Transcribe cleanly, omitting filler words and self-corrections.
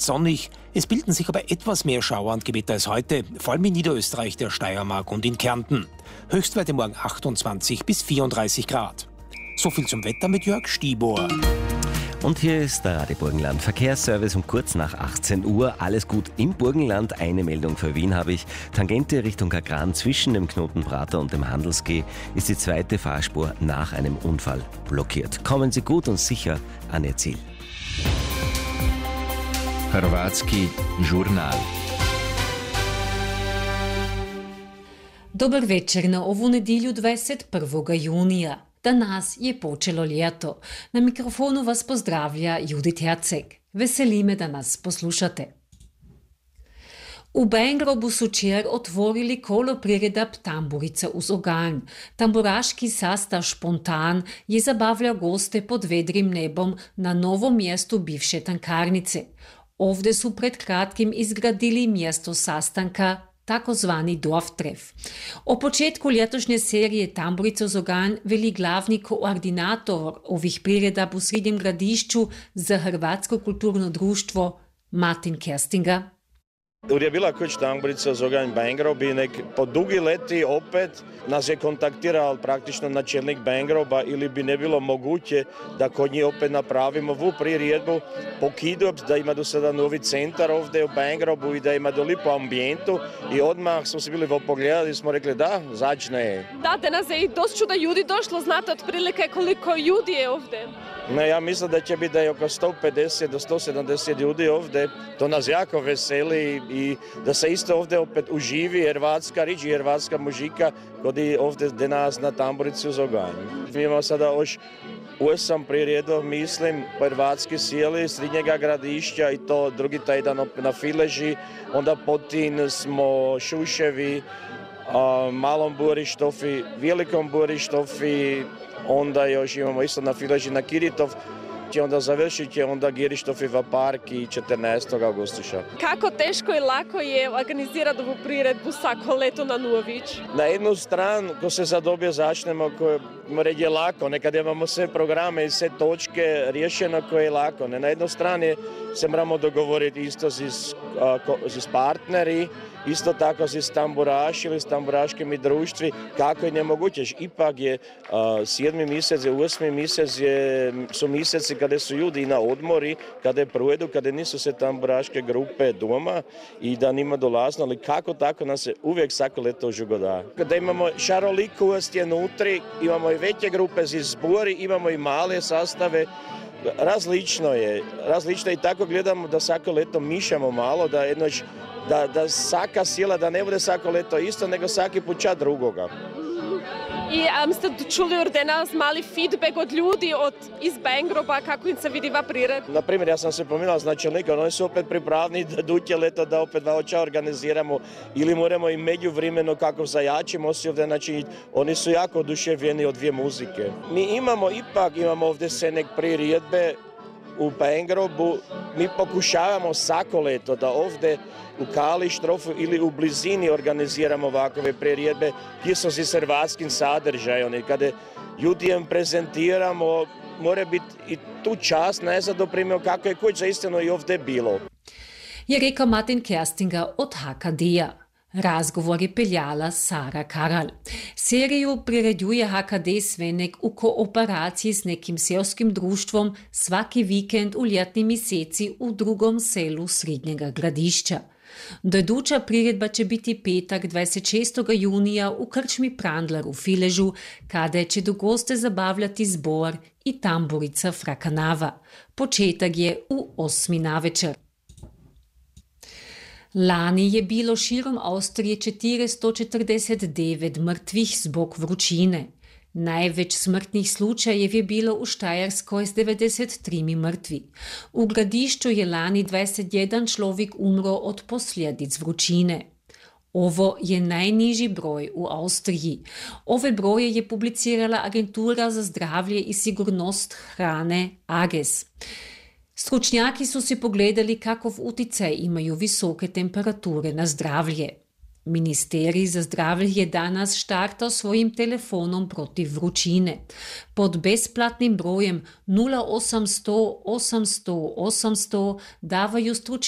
meist sonnig. Es bilden sich aber etwas mehr Schauer und Gewitter als heute, vor allem in Niederösterreich, der Steiermark und in Kärnten. Höchstwerte morgen 28 bis 34 Grad. So viel zum Wetter mit Jörg Stibor. Und hier ist der Radio Burgenland Verkehrsservice um kurz nach 18 Uhr. Alles gut im Burgenland. Eine Meldung für Wien habe ich. Tangente Richtung Kagran zwischen dem Knoten Prater und dem Handelsquai ist die zweite Fahrspur nach einem Unfall blockiert. Kommen Sie gut und sicher an Ihr Ziel. Hrvatski žurnal. Dobar večer na ovu nedjelju 21. junija. Danas je počelo ljeto. Na mikrofonu vas pozdravlja Judit Herceg. Veseli me, da nas poslušate. V Bengrobu so včeraj otvorili kolo priredab Tamburica uz oganj. Tamburaški sastav Špontan je zabavljal goste pod vedrim nebom na novom mjestu bivše tankarnice. Ovdje su pred kratkim izgradili mjesto sastanka, takozvani Dorftref. O početku letošnje serije Tamburica uz oganj veli glavni koordinator ovih priredab u Srednjem Gradišću za Hrvatsko kulturno društvo Martin Kerstinger. Už je bila kuć Tamburica uz oganj Bengrob i po dugi leti opet nas je kontaktiral praktično načelnik Bengroba ili bi ne bilo moguće da kod njih opet napravimo vu priredbu po Kidu, da ima do sada novi centar ovdje u Bengrobu i da ima do lipo ambijentu i odmah smo se bili pogledali i smo rekli da, začne. Da, danas je i dosta čuda ljudi došlo, znate otprilike koliko ljudi je ovdje. No, ja mislim da će biti da je oko 150 do 170 ljudi ovdje. To nas jako veseli i da se isto ovdje opet uživi hrvatska rič i hrvatska muzika kod je ovdje danas na Tamburici uz oganj. Mi imamo sada još 8 priredov, mislim, po hrvatski sjeli Srednjega Gradišća i to drugi tjedan na Fileži, onda potin smo Šuševi, Malom Burištofi, Velikom Burištofi, onda još imamo isto na Fileži na Kiritov, onda završiti onda Girištofiva park i 14. augustuša. Kako teško i lako je organizirati ovu priredbu svako leto na Nović? Na jednu stranu, ko se sad obje začnemo, je lako, nekad imamo sve programe i sve točke rješeno koje je lako. Na jednoj strani se moramo dogovoriti isto s partneri, isto tako s tamburaši ili s tamburaškimi društvi, kako je nemoguće. Ipak je 7. mjesec, 8. mjesec su mjeseci kada su ljudi na odmori, kada projedu, kada nisu se tamburaške grupe doma i da nima dolazno, ali kako tako nas se uvijek svako leto užugoda. Kada imamo šarolikost je nutri, imamo i veće grupe za zbori, imamo i male sastave, različno je i tako gledamo da svako leto mišamo malo, da jednoć da svaka sila, da ne bude svako leto isto, nego svaki put ča drugoga. I ste čuli od nas mali feedback od ljudi iz Bengroba, kako im se vidiva prired? Naprimjer, ja sam se pominjala s načelnikom, oni su opet pripravni da duće leto da opet vaoča organiziramo ili moramo i međuvremeno kako zajačimo se ovdje načiniti. Oni su jako oduševljeni od dvije muzike. Mi imamo ovdje se nek priredbe u Bengrobu, mi pokušavamo svako leto da ovdje u Kalištrofu ili u blizini organiziramo ovakve priredbe gdje su s hrvatskim sadržajom. Kada ljudima prezentiramo, mora biti i tu čast nazad doprimio kako je kuć zaistino i ovdje bilo. Je rekao Martin Kerstinger od HKD-a. Razgovor je peljala Sara Karal. Seriju prireduje HKD Svenek u kooperaciji s nekim selskim društvom svaki vikend u ljetni mjeseci u drugom selu Srednjega Gradišća. Dojeduća priredba će biti petak 26. junija u krčmi Prandlar u Filežu, kada će do goste zabavljati zbor i Tamburica Frakanava. Početak je u 8 navečer. Lani je bilo širom Avstrije 449 mrtvih zbog vročine. Največ smrtnih slučajev je bilo u Štajerskoj s 93 mrtvi. U Gradišću je lani 21 človek umro od posljedic vročine. Ovo je najnižji broj u Avstriji. Ove broje je publicirala Agentura za zdravlje i sigurnost hrane AGES. Stručnjaki su si pogledali kakov uticaj imaju visoke temperature na zdravlje. Ministerij za zdravlje je danas štartao svojim telefonom protiv vročine. Pod besplatnim brojem 0800 800 800 davaju stručnjaki